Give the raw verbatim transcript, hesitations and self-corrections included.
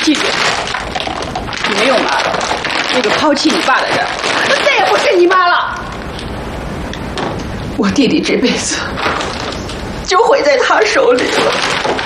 记住，你没有妈了，那个抛弃你爸的人，他再也不是你妈了。我弟弟这辈子就毁在他手里了。